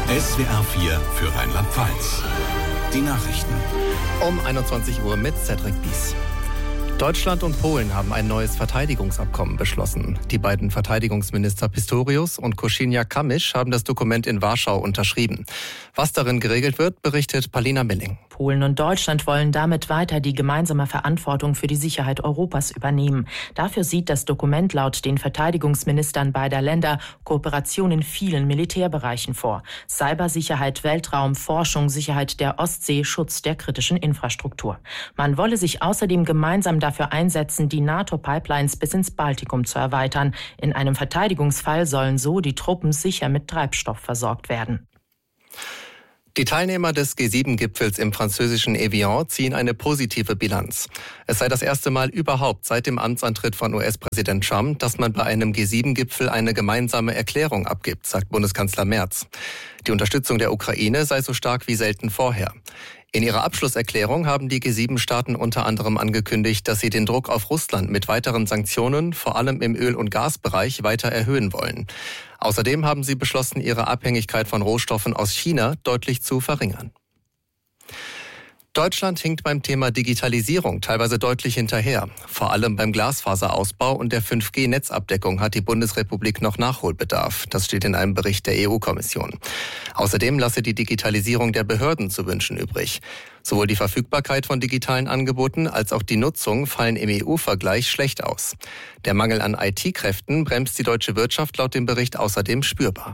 SWR 4 für Rheinland-Pfalz. Die Nachrichten. Um 21 Uhr mit Cedric Bies. Deutschland und Polen haben ein neues Verteidigungsabkommen beschlossen. Die beiden Verteidigungsminister Pistorius und Kosiniak-Kamysz haben das Dokument in Warschau unterschrieben. Was darin geregelt wird, berichtet Paulina Milling. Polen und Deutschland wollen damit weiter die gemeinsame Verantwortung für die Sicherheit Europas übernehmen. Dafür sieht das Dokument laut den Verteidigungsministern beider Länder Kooperation in vielen Militärbereichen vor. Cybersicherheit, Weltraum, Forschung, Sicherheit der Ostsee, Schutz der kritischen Infrastruktur. Man wolle sich außerdem gemeinsam dafür einsetzen, die NATO-Pipelines bis ins Baltikum zu erweitern. In einem Verteidigungsfall sollen so die Truppen sicher mit Treibstoff versorgt werden. Die Teilnehmer des G7-Gipfels im französischen Evian ziehen eine positive Bilanz. Es sei das erste Mal überhaupt seit dem Amtsantritt von US-Präsident Trump, dass man bei einem G7-Gipfel eine gemeinsame Erklärung abgibt, sagt Bundeskanzler Merz. Die Unterstützung der Ukraine sei so stark wie selten vorher. In ihrer Abschlusserklärung haben die G7-Staaten unter anderem angekündigt, dass sie den Druck auf Russland mit weiteren Sanktionen, vor allem im Öl- und Gasbereich, weiter erhöhen wollen. Außerdem haben sie beschlossen, ihre Abhängigkeit von Rohstoffen aus China deutlich zu verringern. Deutschland hinkt beim Thema Digitalisierung teilweise deutlich hinterher. Vor allem beim Glasfaserausbau und der 5G-Netzabdeckung hat die Bundesrepublik noch Nachholbedarf. Das steht in einem Bericht der EU-Kommission. Außerdem lasse die Digitalisierung der Behörden zu wünschen übrig. Sowohl die Verfügbarkeit von digitalen Angeboten als auch die Nutzung fallen im EU-Vergleich schlecht aus. Der Mangel an IT-Kräften bremst die deutsche Wirtschaft laut dem Bericht außerdem spürbar.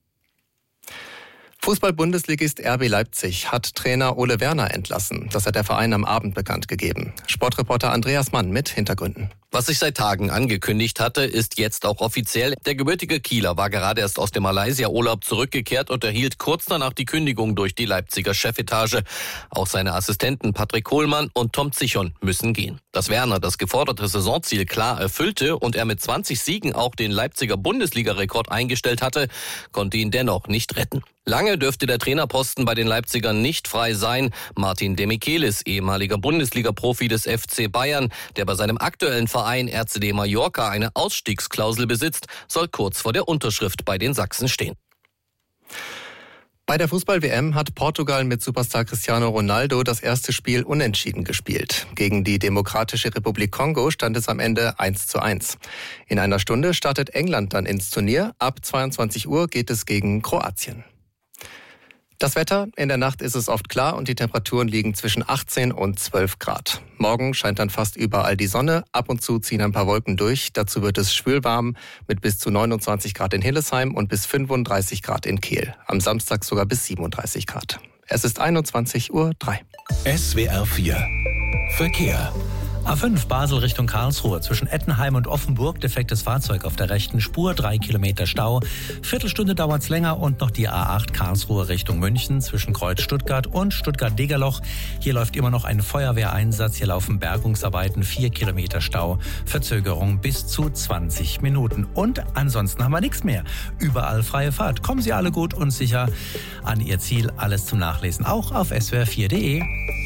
Fußball-Bundesligist RB Leipzig hat Trainer Ole Werner entlassen. Das hat der Verein am Abend bekannt gegeben. Sportreporter Andreas Mann mit Hintergründen. Was sich seit Tagen angekündigt hatte, ist jetzt auch offiziell. Der gebürtige Kieler war gerade erst aus dem Malaysia-Urlaub zurückgekehrt und erhielt kurz danach die Kündigung durch die Leipziger Chefetage. Auch seine Assistenten Patrick Kohlmann und Tom Zichon müssen gehen. Dass Werner das geforderte Saisonziel klar erfüllte und er mit 20 Siegen auch den Leipziger Bundesliga-Rekord eingestellt hatte, konnte ihn dennoch nicht retten. Lange dürfte der Trainerposten bei den Leipzigern nicht frei sein. Martin Demichelis, ehemaliger Bundesliga-Profi des FC Bayern, der bei seinem aktuellen Verein RCD Mallorca eine Ausstiegsklausel besitzt, soll kurz vor der Unterschrift bei den Sachsen stehen. Bei der Fußball-WM hat Portugal mit Superstar Cristiano Ronaldo das erste Spiel unentschieden gespielt. Gegen die Demokratische Republik Kongo stand es am Ende 1:1. In einer Stunde startet England dann ins Turnier. Ab 22 Uhr geht es gegen Kroatien. Das Wetter, in der Nacht ist es oft klar und die Temperaturen liegen zwischen 18 und 12 Grad. Morgen scheint dann fast überall die Sonne, ab und zu ziehen ein paar Wolken durch. Dazu wird es schwülwarm mit bis zu 29 Grad in Hillesheim und bis 35 Grad in Kehl. Am Samstag sogar bis 37 Grad. Es ist 21:03 Uhr. SWR 4 Verkehr. A5 Basel Richtung Karlsruhe. Zwischen Ettenheim und Offenburg defektes Fahrzeug auf der rechten Spur, 3 Kilometer Stau. Viertelstunde dauert's länger und noch die A8 Karlsruhe Richtung München zwischen Kreuz Stuttgart und Stuttgart-Degerloch. Hier läuft immer noch ein Feuerwehreinsatz. Hier laufen Bergungsarbeiten, 4 Kilometer Stau. Verzögerung bis zu 20 Minuten. Und ansonsten haben wir nichts mehr. Überall freie Fahrt. Kommen Sie alle gut und sicher an Ihr Ziel. Alles zum Nachlesen auch auf swr4.de.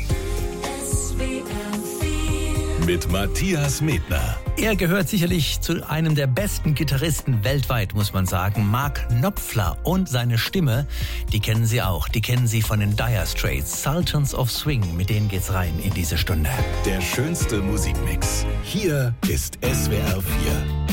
Mit Matthias Medner. Er gehört sicherlich zu einem der besten Gitarristen weltweit, muss man sagen. Mark Knopfler und seine Stimme, die kennen Sie auch. Die kennen Sie von den Dire Straits, Sultans of Swing. Mit denen geht's rein in diese Stunde. Der schönste Musikmix. Hier ist SWR 4.